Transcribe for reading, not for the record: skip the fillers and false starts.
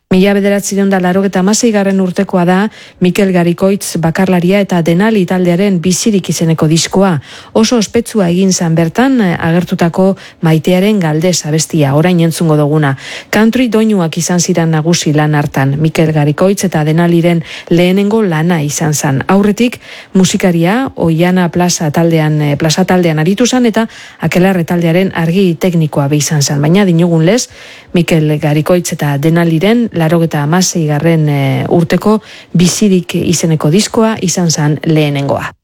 1986 urtekoa da Mikel Garikoitz bakarlaria eta Denali taldearen Bizirik izeneko diskoa. Oso ospetsua egin zan bertan agertutako Maitearen Galdez abestia, orain entzungo duguna. Country doinuak izan ziren nagusi lan hartan. Mikel Garikoitz eta Denaliren lehenengo lana izan zan. Aurretik musikaria Oiana plaza taldean aritu zan eta Akelarre taldearen argi teknikoa be izan zan. Baina dinogun lez, Mikel Garikoitz eta Denaliren 86. urteko Bizirik izeneko diskoa izan zan lehenengoa.